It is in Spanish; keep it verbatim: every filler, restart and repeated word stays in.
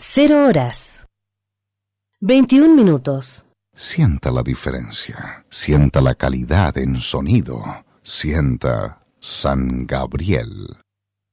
Cero horas. Veintiún minutos. Sienta la diferencia. Sienta la calidad en sonido. Sienta San Gabriel.